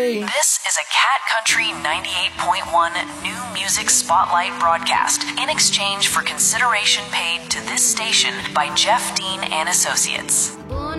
This is a Cat Country 98.1 New Music Spotlight broadcast in exchange for consideration paid to this station by Jeff Dean and Associates.